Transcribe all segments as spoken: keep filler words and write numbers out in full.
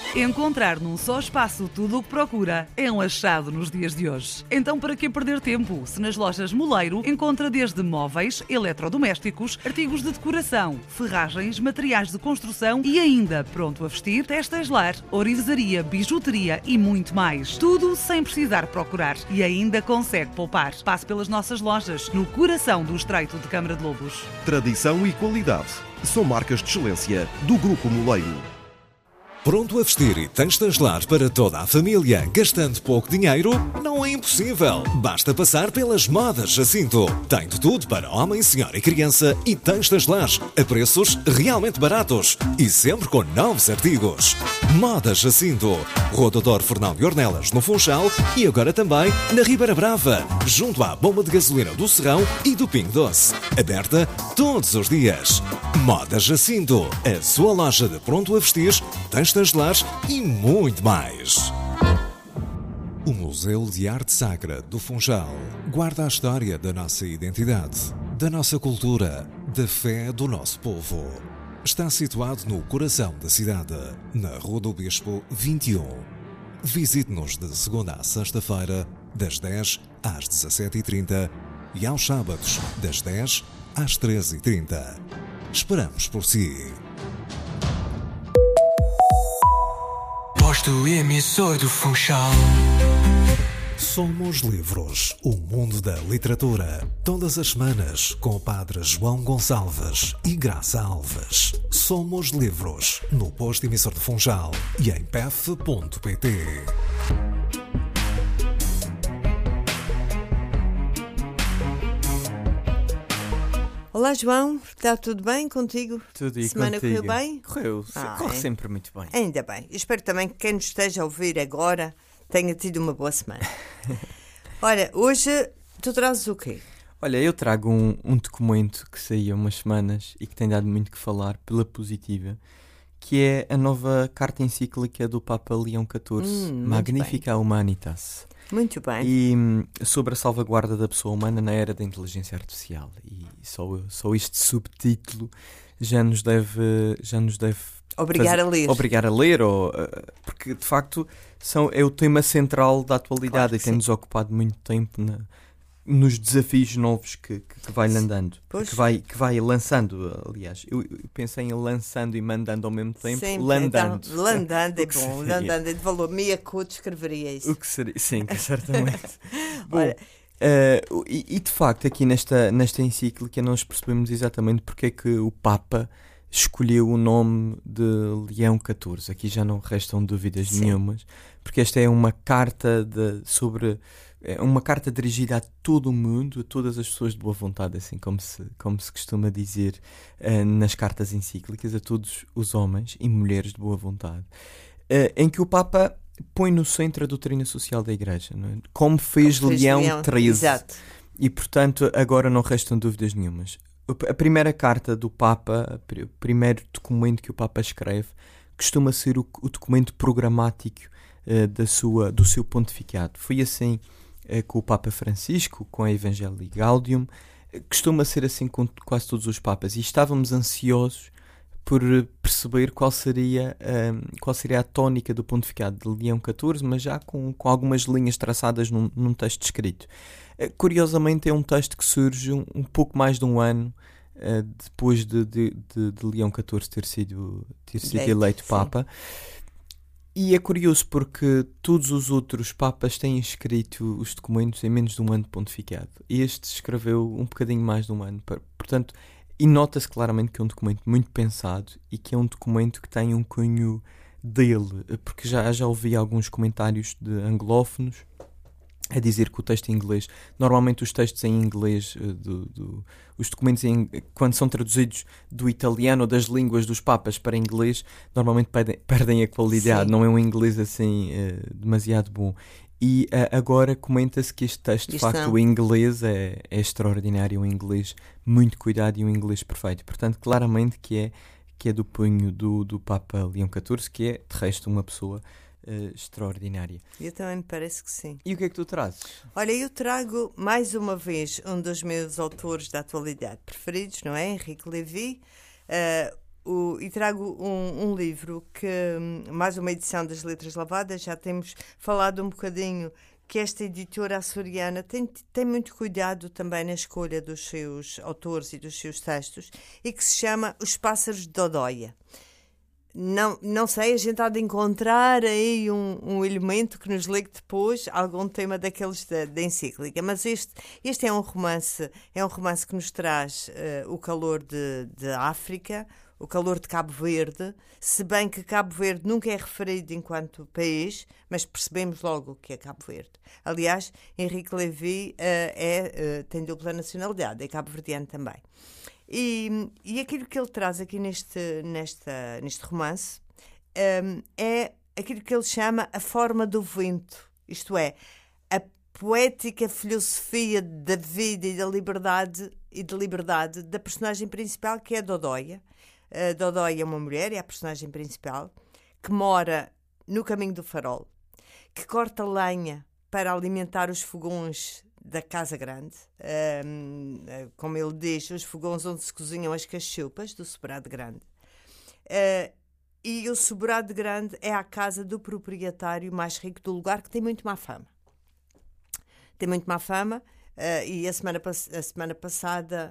Encontrar num só espaço tudo o que procura é um achado nos dias de hoje. Então, para que perder tempo? Se nas lojas Moleiro encontra desde móveis, eletrodomésticos, artigos de decoração, ferragens, materiais de construção e ainda pronto a vestir, textilar, orivesaria, bijuteria e muito mais. Tudo sem precisar procurar e ainda consegue poupar. Passe pelas nossas lojas no coração do Estreito de Câmara de Lobos. Tradição e qualidade são marcas de excelência do Grupo Moleiro. Pronto a vestir e textilar para toda a família, gastando pouco dinheiro? Não é impossível. Basta passar pelas Modas Jacinto. Tem de tudo para homem, senhora e criança e textilar a preços realmente baratos e sempre com novos artigos. Modas Jacinto. Rua Doutor Fernão de Ornelas, no Funchal e agora também na Ribeira Brava, junto à bomba de gasolina do Serrão e do Pingo Doce. Aberta todos os dias. Modas Jacinto. A sua loja de pronto a vestir, textilar e muito mais. O Museu de Arte Sacra do Funchal guarda a história da nossa identidade, da nossa cultura, da fé do nosso povo. Está situado no coração da cidade, na Rua do Bispo vinte e um. Visite-nos de segunda a sexta-feira, das dez às dezassete e trinta e aos sábados, das dez às treze e trinta. Esperamos por si. Posto emissor do Funchal. Somos Livros, o mundo da literatura. Todas as semanas, com o padre João Gonçalves e Graça Alves. Somos Livros, no posto emissor do Funchal e em p f ponto p t. Olá João, está tudo bem contigo? Tudo e Semana contigo? correu bem? Correu, Ah, corre é? sempre muito bem. Ainda bem. Eu espero também que quem nos esteja a ouvir agora tenha tido uma boa semana. Ora, hoje tu trazes o quê? Olha, eu trago um, um documento que saiu há umas semanas e que tem dado muito que falar pela positiva, que é a nova carta encíclica do Papa Leão catorze, Hum, muito Magnifica Humanitas. Muito bem. E hum, sobre a salvaguarda da pessoa humana na era da inteligência artificial. E só, só este subtítulo já nos deve, já nos deve Obrigar fazer, a ler. Obrigar a ler, ou, uh, porque de facto são, é o tema central da atualidade, Claro e que tem-nos ocupado muito tempo na, nos desafios novos que, que, que vai landando, Pois. que vai, que vai lançando, aliás. Eu, eu pensei em lançando e mandando ao mesmo tempo, Sempre, landando. Então, landando é O que bom, seria? landando é de valor. Miyakoto escreveria isso. O que seria? Sim, certamente. Bom, Ora, uh, e, e de facto aqui nesta, nesta encíclica nós percebemos exatamente porque é que o Papa escolheu o nome de Leão catorze. Aqui já não restam dúvidas Sim. nenhumas, porque esta é uma carta de, sobre... É uma carta dirigida a todo o mundo, a todas as pessoas de boa vontade, assim como se, como se costuma dizer uh, nas cartas encíclicas, a todos os homens e mulheres de boa vontade, uh, em que o Papa põe no centro a doutrina social da Igreja, não é? Como fez, Como fez Leão Leão, treze. exato. E, portanto, agora não restam dúvidas nenhumas. A primeira carta do Papa, o primeiro documento que o Papa escreve, costuma ser o, o documento programático uh, da sua, do seu pontificado. Foi assim com o Papa Francisco, com a Evangelii Gaudium, costuma ser assim com quase todos os Papas, e estávamos ansiosos por perceber qual seria, um, qual seria a tónica do pontificado de Leão catorze, mas já com, com algumas linhas traçadas num, num texto escrito. Uh, curiosamente é um texto que surge um, um pouco mais de um ano uh, depois de, de, de, de Leão catorze ter sido, ter sido Eleito, eleito sim. Papa. E é curioso porque todos os outros papas têm escrito os documentos em menos de um ano de pontificado. Este escreveu um bocadinho mais de um ano. Portanto, e nota-se claramente que é um documento muito pensado e que é um documento que tem um cunho dele. Porque já, já ouvi alguns comentários de anglófonos a dizer que o texto em inglês, normalmente os textos em inglês, do, do, os documentos em, quando são traduzidos do italiano ou das línguas dos papas para inglês, normalmente perdem, perdem a qualidade. Sim. Não é um inglês assim uh, demasiado bom. E uh, agora comenta-se que este texto, de Isto facto, não. o inglês é, é extraordinário, um inglês muito cuidado e um inglês perfeito. Portanto, claramente que é, que é do punho do, do Papa Leão catorze, que é, de resto, uma pessoa Uh, extraordinária. Eu também me parece que sim. E o que é que tu trazes? Olha, eu trago mais uma vez um dos meus autores da atualidade preferidos, não é? Henrique Lévy. Uh, o, e trago um, um livro que, mais uma edição das Letras Lavadas, já temos falado um bocadinho que esta editora açoriana tem, tem muito cuidado também na escolha dos seus autores e dos seus textos, e que se chama Os Pássaros de Dodóia. Não, não sei, a gente há de encontrar aí um, um elemento que nos ligue depois algum tema daqueles da, da encíclica, mas este, este é um romance, é um romance que nos traz uh, o calor de, de África, o calor de Cabo Verde, se bem que Cabo Verde nunca é referido enquanto país, mas percebemos logo que é Cabo Verde. Aliás, Henrique Levy uh, é, uh, tem dupla nacionalidade, é cabo-verdiano também. E, e aquilo que ele traz aqui neste, nesta, neste romance um, é aquilo que ele chama a forma do vento, isto é, a poética filosofia da vida e da liberdade, e de liberdade da personagem principal, que é Dodóia. A Dodóia é uma mulher, é a personagem principal, que mora no caminho do farol, que corta lenha para alimentar os fogões da Casa Grande, um, como ele diz, os fogões onde se cozinham as cachupas do Sobrado Grande. Uh, e o Sobrado Grande é a casa do proprietário mais rico do lugar, que tem muito má fama. Tem muito má fama, uh, e a semana, a semana passada,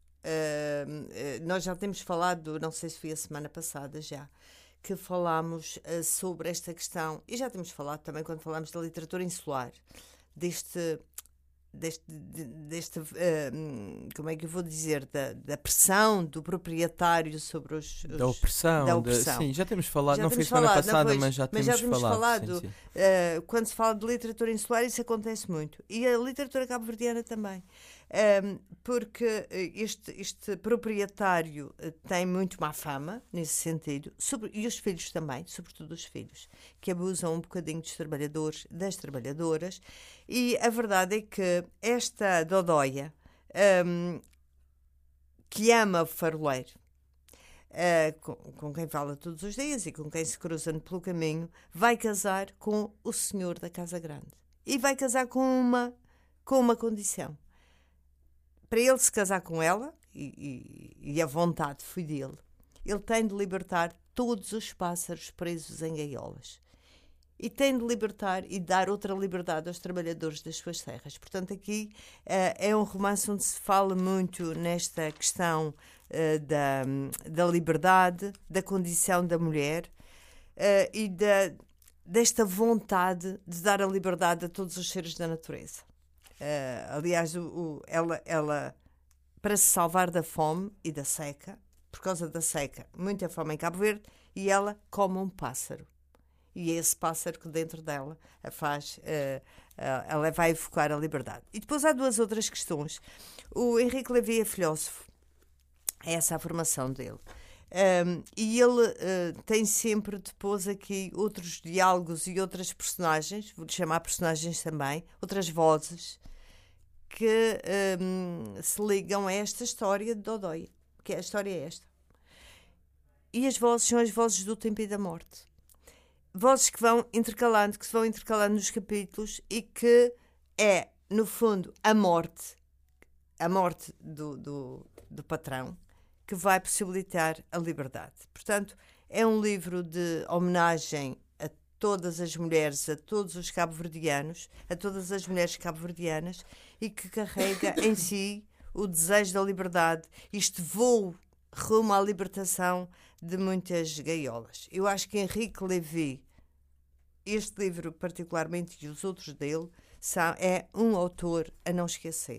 uh, nós já temos falado, não sei se foi a semana passada já, que falámos uh, sobre esta questão, e já temos falado também quando falámos da literatura insular, deste... deste, deste uh, como é que eu vou dizer, da, da pressão do proprietário sobre os... os da opressão, da opressão. Da, sim, já temos falado, já não temos foi semana falado, passada, foi, mas já mas temos, já temos falado. falado Sim, sim. Uh, quando se fala de literatura insular, isso acontece muito. E a literatura cabo-verdiana também. Um, porque este, este proprietário tem muito má fama, nesse sentido, sobre, e os filhos também, sobretudo os filhos, que abusam um bocadinho dos trabalhadores, das trabalhadoras, e a verdade é que esta Dodóia, um, que ama o faroleiro, uh, com, com quem fala todos os dias e com quem se cruza pelo caminho, vai casar com o senhor da Casa Grande. E vai casar com uma, com uma condição. Para ele se casar com ela, e, e, e a vontade foi dele, ele tem de libertar todos os pássaros presos em gaiolas. E tem de libertar e dar outra liberdade aos trabalhadores das suas terras. Portanto, aqui uh, é um romance onde se fala muito nesta questão uh, da, da liberdade, da condição da mulher uh, e da, desta vontade de dar a liberdade a todos os seres da natureza. Uh, aliás, o, o, ela, ela, para se salvar da fome e da seca, por causa da seca, muita fome em Cabo Verde, e ela come um pássaro. E é esse pássaro que dentro dela a faz, uh, uh, ela vai evocar a liberdade. E depois há duas outras questões. O Henrique Levy é filósofo, é essa a formação dele. Um, e ele uh, tem sempre depois aqui outros diálogos e outras personagens, vou chamar personagens também, outras vozes que um, se ligam a esta história de Dodóia, que a história é esta. E as vozes são as vozes do tempo e da morte. Vozes que vão intercalando, que se vão intercalando nos capítulos, e que é, no fundo, a morte, a morte do, do, do patrão, que vai possibilitar a liberdade. Portanto, é um livro de homenagem a todas as mulheres, a todos os cabo-verdianos, a todas as mulheres cabo-verdianas, e que carrega em si o desejo da liberdade, este voo rumo à libertação de muitas gaiolas. Eu acho que Henrique Levy, este livro particularmente e os outros dele, são, é um autor a não esquecer.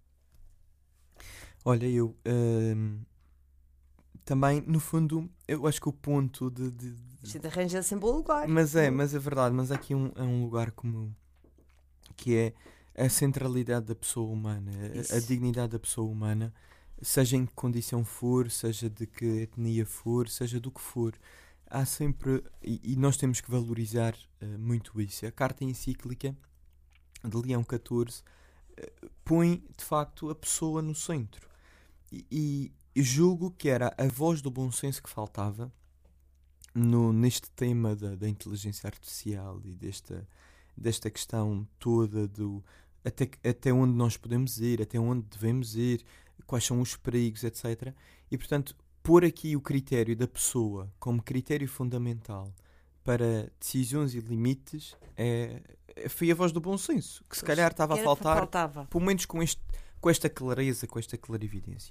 Olha, eu... Hum... Também, no fundo, eu acho que o ponto de... de, de... A gente arranja sempre um lugar. Mas é, mas é verdade, mas aqui um, é um lugar comum, que é a centralidade da pessoa humana, a, a dignidade da pessoa humana, seja em que condição for, seja de que etnia for, seja do que for. Há sempre, e, e nós temos que valorizar uh, muito isso. A carta encíclica de Leão catorze uh, põe, de facto, a pessoa no centro. E... e Eu julgo que era a voz do bom senso que faltava no, neste tema da, da inteligência artificial e desta, desta questão toda do até, até onde nós podemos ir, até onde devemos ir, quais são os perigos, etcétera. E, portanto, pôr aqui o critério da pessoa como critério fundamental para decisões e limites é, foi a voz do bom senso, que se pois, calhar estava a faltar, faltava. Pelo menos com, este, com esta clareza, com esta clarividência.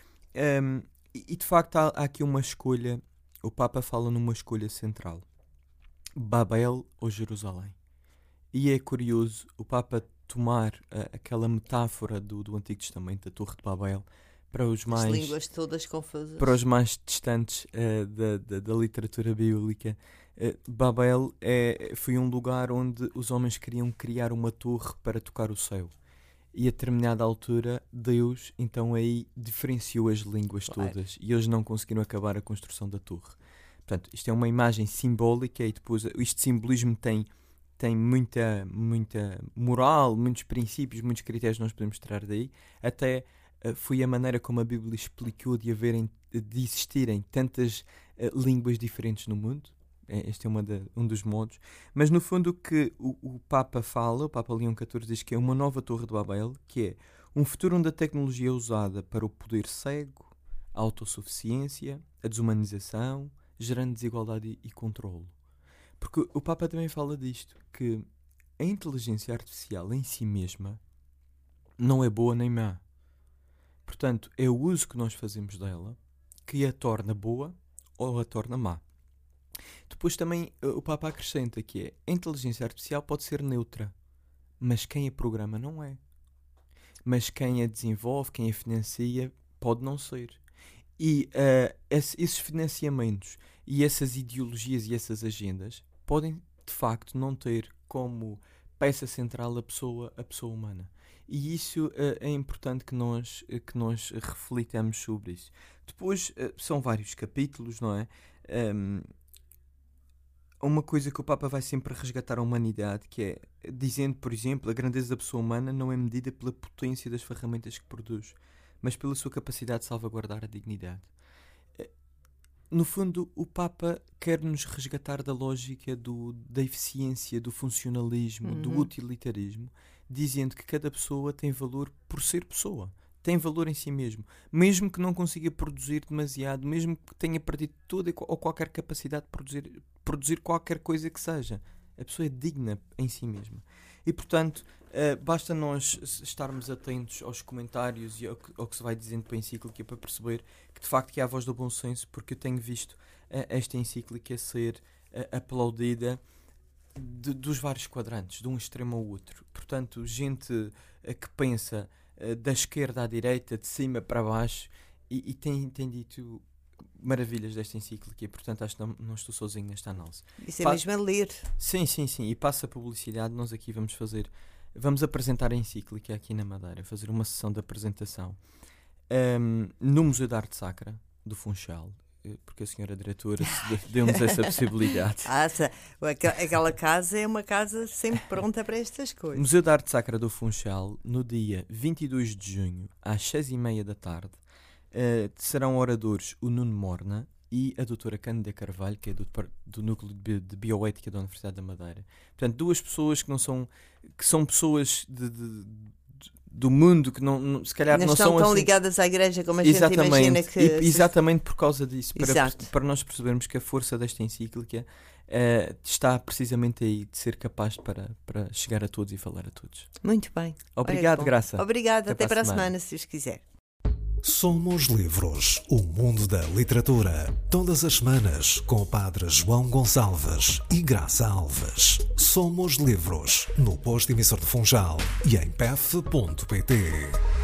Um, e, e de facto há, há aqui uma escolha, o Papa fala numa escolha central: Babel ou Jerusalém. E é curioso o Papa tomar uh, aquela metáfora do, do Antigo Testamento, da Torre de Babel, para os mais, as línguas todas confusas, para os mais distantes uh, da, da, da literatura bíblica. Uh, Babel é, foi um lugar onde os homens queriam criar uma torre para tocar o céu. E a determinada altura, Deus então aí diferenciou as línguas claro. todas e eles não conseguiram acabar a construção da torre. Portanto, isto é uma imagem simbólica e depois este simbolismo tem, tem muita, muita moral, muitos princípios, muitos critérios que nós podemos tirar daí. Até uh, foi a maneira como a Bíblia explicou de, haverem, de existirem tantas uh, línguas diferentes no mundo. Este é uma de, um dos modos. Mas no fundo o que o, o Papa fala, o Papa Leão catorze diz que é uma nova Torre de Babel, que é um futuro onde a tecnologia é usada para o poder cego, a autossuficiência, a desumanização, gerando desigualdade e, e controlo. Porque o Papa também fala disto, que a inteligência artificial em si mesma não é boa nem má. Portanto, é o uso que nós fazemos dela que a torna boa ou a torna má. Depois também o Papa acrescenta que é, a inteligência artificial pode ser neutra, mas quem a programa não é. Mas quem a desenvolve, quem a financia, pode não ser. E uh, esse, esses financiamentos e essas ideologias e essas agendas podem, de facto, não ter como peça central a pessoa, a pessoa humana. E isso uh, é importante que nós, uh, que nós reflitamos sobre isso. Depois, uh, são vários capítulos, não é? Um, Uma coisa que o Papa vai sempre resgatar a humanidade, que é dizendo, por exemplo, a grandeza da pessoa humana não é medida pela potência das ferramentas que produz, mas pela sua capacidade de salvaguardar a dignidade. No fundo, o Papa quer-nos resgatar da lógica do, da eficiência, do funcionalismo, uhum. do utilitarismo, dizendo que cada pessoa tem valor por ser pessoa. Tem valor em si mesmo, mesmo que não consiga produzir demasiado, mesmo que tenha perdido toda ou qualquer capacidade de produzir, produzir qualquer coisa que seja. A pessoa é digna em si mesma. E, portanto, uh, basta nós estarmos atentos aos comentários e ao que, ao que se vai dizendo para a encíclica para perceber que, de facto, que é a voz do bom senso, porque eu tenho visto uh, esta encíclica ser uh, aplaudida de, dos vários quadrantes, de um extremo ao outro. Portanto, gente uh, que pensa da esquerda à direita, de cima para baixo, e, e tem, tem dito maravilhas desta encíclica, e portanto acho que não, não estou sozinho nesta análise. Isso é pa- mesmo a ler. Sim, sim, sim, e passa a publicidade, nós aqui vamos fazer, vamos apresentar a encíclica aqui na Madeira, fazer uma sessão de apresentação um, no Museu de Arte Sacra do Funchal, porque a senhora diretora deu-nos essa possibilidade. Ah, aquela casa é uma casa sempre pronta para estas coisas. Museu de Arte Sacra do Funchal, no dia vinte e dois de junho, às seis e meia da tarde, uh, serão oradores o Nuno Morna e a doutora Cândida Carvalho, que é do, do Núcleo de, de Bioética da Universidade da Madeira. Portanto, duas pessoas que não são, que são pessoas de, de, de do mundo que não, não se calhar não, não estão são tão assim ligadas à igreja como a exatamente, gente imagina que... E, exatamente por causa disso, para, per, para nós percebermos que a força desta encíclica uh, está precisamente aí, de ser capaz para, para chegar a todos e falar a todos. Muito bem. Obrigado, Graça. Obrigada, até, até para a semana, semana se os quiser. Somos Livros, o mundo da literatura. Todas as semanas, com o padre João Gonçalves e Graça Alves. Somos Livros, no posto emissor de Funchal e em p e f ponto p t.